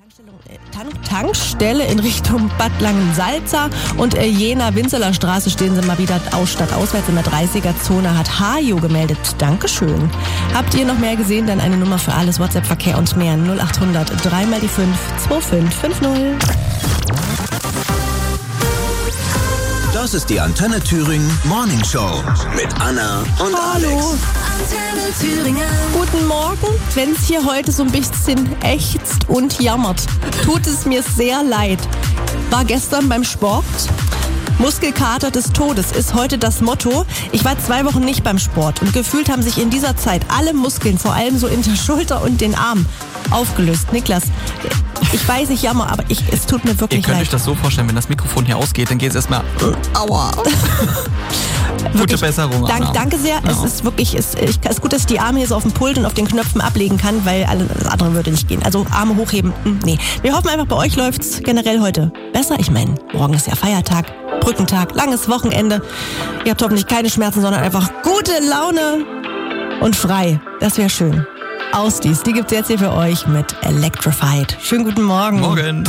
Tankstelle in Richtung Bad Langensalza und Jena-Winzeler Straße stehen sie mal wieder stadtauswärts in der 30er-Zone, hat Hajo gemeldet. Dankeschön. Habt ihr noch mehr gesehen? Dann eine Nummer für alles, WhatsApp-Verkehr und mehr. 0800 3 mal die 5 2550. Das ist die Antenne Thüringen Morning Show mit Anna und Hallo. Alex. Antenne Thüringen. Guten Morgen. Wenn es hier heute so ein bisschen ächzt und jammert, tut es mir sehr leid. War gestern beim Sport. Muskelkater des Todes ist heute das Motto. Ich war 2 Wochen nicht beim Sport und gefühlt haben sich in dieser Zeit alle Muskeln, vor allem so in der Schulter und den Arm, aufgelöst. Niklas, ich weiß, ich jammer, aber es tut mir wirklich leid. Ihr könnt euch das so vorstellen, wenn das Mikrofon hier ausgeht, dann geht es erstmal aua. Gute Besserung, Anna. Danke sehr. Ja. Es ist wirklich, es ist gut, dass ich die Arme hier so auf dem Pult und auf den Knöpfen ablegen kann, weil alles andere würde nicht gehen. Also Arme hochheben, nee. Wir hoffen einfach, bei euch läuft's generell heute besser. Ich meine, morgen ist ja Feiertag, Brückentag, langes Wochenende. Ihr habt hoffentlich keine Schmerzen, sondern einfach gute Laune und frei. Das wäre schön. Ausdies, die gibt's jetzt hier für euch mit Electrified. Schönen guten Morgen. Morgen.